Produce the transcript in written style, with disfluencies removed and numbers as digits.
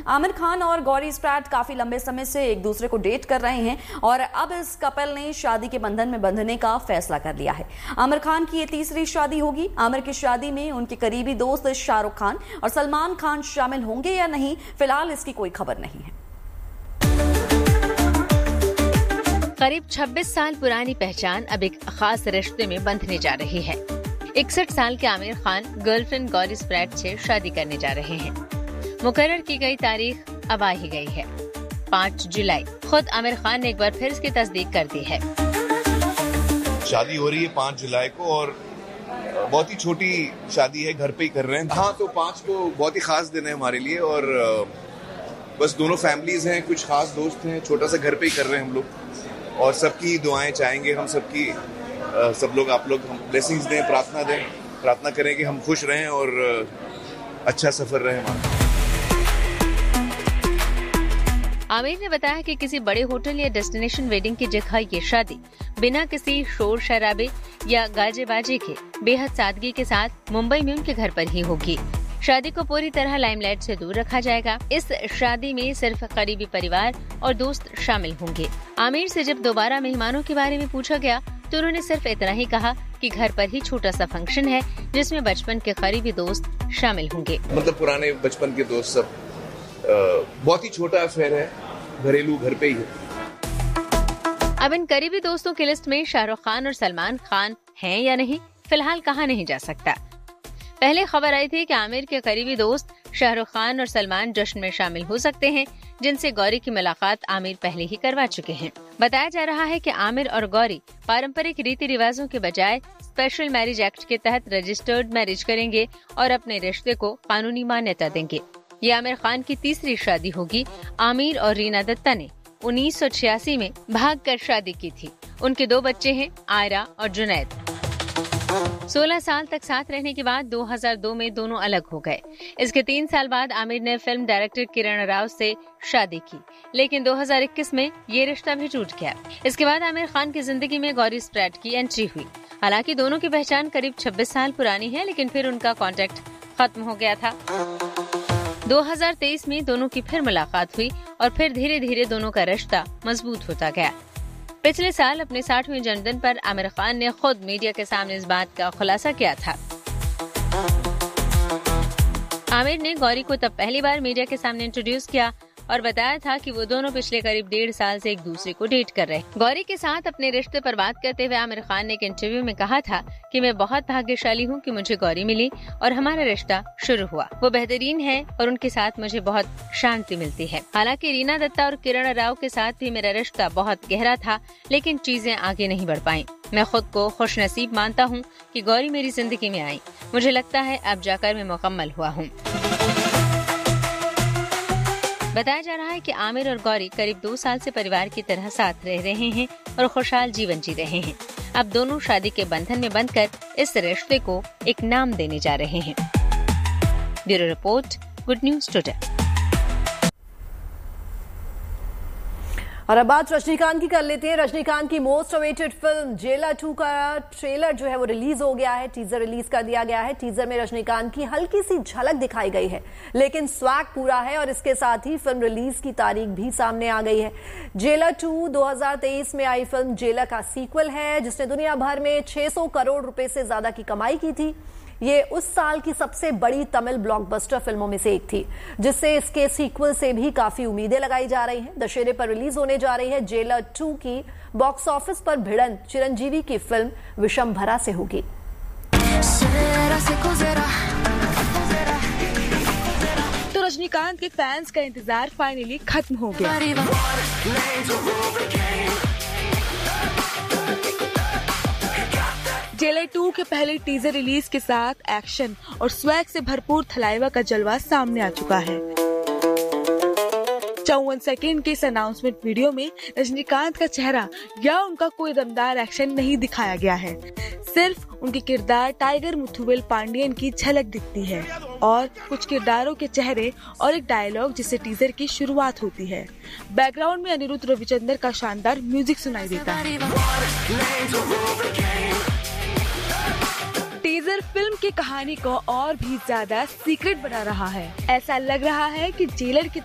आमिर खान और गौरी स्प्रैट काफी लंबे समय से एक दूसरे को डेट कर रहे हैं और अब इस कपल ने शादी के बंधन में बंधने का फैसला कर लिया है। आमिर खान की ये तीसरी शादी होगी। आमिर की शादी में उनके करीबी दोस्त शाहरुख खान और सलमान खान शामिल होंगे या नहीं, फिलहाल इसकी कोई खबर नहीं है। करीब 26 साल पुरानी पहचान अब एक खास रिश्ते में बंधने जा रही है। 61 साल के आमिर खान गर्लफ्रेंड गौरी स्प्रैट से शादी करने जा रहे हैं। मुकर्रर की गई तारीख अब आ ही गई है, 5 जुलाई। खुद आमिर खान ने एक बार फिर इसकी तस्दीक कर दी है। शादी हो रही है 5 जुलाई को और बहुत ही छोटी शादी है, घर पे ही कर रहे हैं। हाँ, तो 5 को बहुत ही खास दिन है हमारे लिए और बस दोनों फैमिलीज हैं, कुछ खास दोस्त हैं, छोटा सा घर पे ही कर रहे हैं हम लोग और सबकी दुआएं चाहेंगे हम सबकी। सब लोग आप लोग हम ब्लेसिंग्स दें, प्रार्थना करें कि हम खुश रहें और अच्छा सफर रहे हमारा। आमिर ने बताया कि किसी बड़े होटल या डेस्टिनेशन वेडिंग की जगह ये शादी बिना किसी शोर शराबे या गाजे बाजे के बेहद सादगी के साथ मुंबई में उनके घर पर ही होगी। शादी को पूरी तरह लाइमलाइट से दूर रखा जाएगा। इस शादी में सिर्फ करीबी परिवार और दोस्त शामिल होंगे। आमिर से जब दोबारा मेहमानों के बारे में पूछा गया तो उन्होंने सिर्फ इतना ही कहा कि घर पर ही छोटा सा फंक्शन है जिसमें बचपन के करीबी दोस्त शामिल होंगे। मतलब पुराने बचपन के दोस्त सब, बहुत ही छोटा अफेयर है, घरेलू, घर पे ही है। अब इन करीबी दोस्तों की लिस्ट में शाहरुख खान और सलमान खान हैं या नहीं, फिलहाल कहा नहीं जा सकता। पहले खबर आई थी कि आमिर के करीबी दोस्त शाहरुख खान और सलमान जश्न में शामिल हो सकते हैं, जिनसे गौरी की मुलाकात आमिर पहले ही करवा चुके हैं। बताया जा रहा है कि आमिर और गौरी पारंपरिक रीति रिवाजों के बजाय स्पेशल मैरिज एक्ट के तहत रजिस्टर्ड मैरिज करेंगे और अपने रिश्ते को कानूनी मान्यता देंगे। ये आमिर खान की तीसरी शादी होगी। आमिर और रीना दत्ता ने 1986 में भागकर शादी की थी। उनके 2 बच्चे हैं, आयरा और जुनैद। 16 साल तक साथ रहने के बाद 2002 में दोनों अलग हो गए। इसके 3 साल बाद आमिर ने फिल्म डायरेक्टर किरण राव से शादी की, लेकिन 2021 में ये रिश्ता भी टूट गया। इसके बाद आमिर खान की जिंदगी में गौरी स्प्रैट की एंट्री हुई। हालांकि दोनों की पहचान करीब 26 साल पुरानी है, लेकिन फिर उनका कॉन्टेक्ट खत्म हो गया था। 2023 में दोनों की फिर मुलाकात हुई और फिर धीरे धीरे दोनों का रिश्ता मजबूत होता गया। पिछले साल अपने 60वें जन्मदिन पर आमिर खान ने खुद मीडिया के सामने इस बात का खुलासा किया था। आमिर ने गौरी को तब पहली बार मीडिया के सामने इंट्रोड्यूस किया और बताया था कि वो दोनों पिछले करीब 1.5 साल से एक दूसरे को डेट कर रहे हैं। गौरी के साथ अपने रिश्ते पर बात करते हुए आमिर खान ने एक इंटरव्यू में कहा था कि मैं बहुत भाग्यशाली हूँ कि मुझे गौरी मिली और हमारा रिश्ता शुरू हुआ। वो बेहतरीन है और उनके साथ मुझे बहुत शांति मिलती है। हालांकि रीना दत्ता और किरण राव के साथ भी मेरा रिश्ता बहुत गहरा था, लेकिन चीजें आगे नहीं बढ़ पाई। मैं खुद को खुशनसीब मानता हूँ कि गौरी मेरी जिंदगी में आई। मुझे लगता है अब जाकर मैं मुकम्मल हुआ हूँ। बताया जा रहा है कि आमिर और गौरी करीब 2 साल से परिवार की तरह साथ रह रहे हैं और खुशहाल जीवन जी रहे हैं। अब दोनों शादी के बंधन में बंधकर इस रिश्ते को एक नाम देने जा रहे हैं। Bureau report, good news today. और अब बात रजनीकांत की कर लेते हैं। रजनीकांत की मोस्ट अवेटेड फिल्म जेलर 2 का ट्रेलर जो है वो रिलीज हो गया है, टीजर रिलीज कर दिया गया है। टीजर में रजनीकांत की हल्की सी झलक दिखाई गई है, लेकिन स्वैग पूरा है और इसके साथ ही फिल्म रिलीज की तारीख भी सामने आ गई है। जेलर 2 2023 में आई फिल्म जेलर का सीक्वल है, जिसने दुनिया भर में 600 करोड़ रुपए से ज्यादा की कमाई की थी। ये उस साल की सबसे बड़ी तमिल ब्लॉकबस्टर फिल्मों में से एक थी, जिससे इसके सीक्वल से भी काफी उम्मीदें लगाई जा रही हैं। दशहरे पर रिलीज होने जा रही है जेलर 2 की बॉक्स ऑफिस पर भिड़न चिरंजीवी की फिल्म विशंभरा से होगी। तो रजनीकांत के फैंस का इंतजार फाइनली खत्म हो गया। जेलर 2 के पहले टीजर रिलीज के साथ एक्शन और स्वैग से भरपूर थलाइवा का जलवा सामने आ चुका है। 54 सेकेंड के इस अनाउंसमेंट वीडियो में रजनीकांत का चेहरा या उनका कोई दमदार एक्शन नहीं दिखाया गया है। सिर्फ उनके किरदार टाइगर मुथुवेल पांडियन की झलक दिखती है और कुछ किरदारों के चेहरे और एक डायलॉग जिससे टीजर की शुरुआत होती है। बैकग्राउंड में अनिरुद्ध रविचंद्र का शानदार म्यूजिक सुनाई देता है। टीजर फिल्म की कहानी को और भी ज्यादा सीक्रेट बना रहा है। ऐसा लग रहा है कि जेलर की